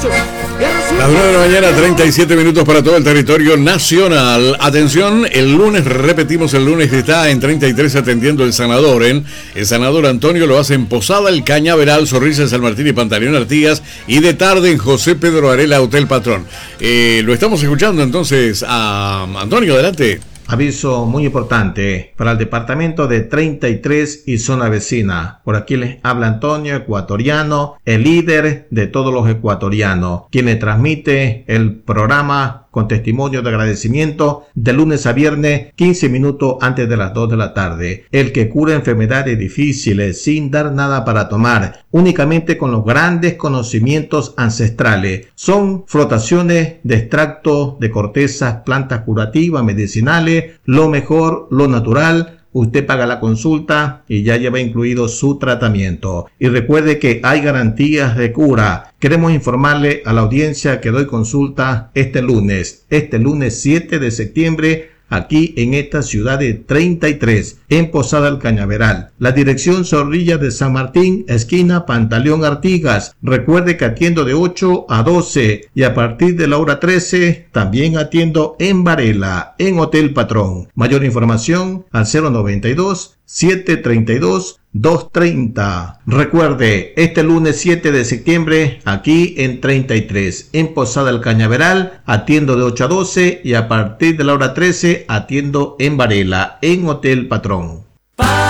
Las 9 de la mañana, 37 minutos para todo el territorio nacional. Atención, el lunes, repetimos, el lunes está en 33 atendiendo el sanador. El sanador Antonio lo hace en Posada, el Cañaveral, Zorrilla, San Martín y Pantaleón Artigas. Y de tarde en José Pedro Arela, Hotel Patrón. Lo estamos escuchando entonces a Antonio, adelante. Aviso muy importante para el departamento de 33 y zona vecina. Por aquí les habla Antonio, ecuatoriano, el líder de todos los ecuatorianos, quien le transmite el programa con testimonio de agradecimiento de lunes a viernes, 15 minutos antes de las 2 de la tarde. El que cura enfermedades difíciles sin dar nada para tomar, únicamente con los grandes conocimientos ancestrales. Son frotaciones de extractos de cortezas, plantas curativas, medicinales, lo mejor, lo natural. Usted paga la consulta y ya lleva incluido su tratamiento. Y recuerde que hay garantías de cura. Queremos informarle a la audiencia que doy consulta este lunes 7 de septiembre, aquí en esta ciudad de 33, en Posada el Cañaveral. La dirección Zorrilla de San Martín, esquina Pantaleón Artigas. Recuerde que atiendo de 8 a 12 y a partir de la hora 13 también atiendo en Varela, en Hotel Patrón. Mayor información al 092-732-230. Recuerde, este lunes 7 de septiembre, aquí en 33, en Posada el Cañaveral, atiendo de 8 a 12 y a partir de la hora 13 atiendo en Varela, en Hotel Patrón.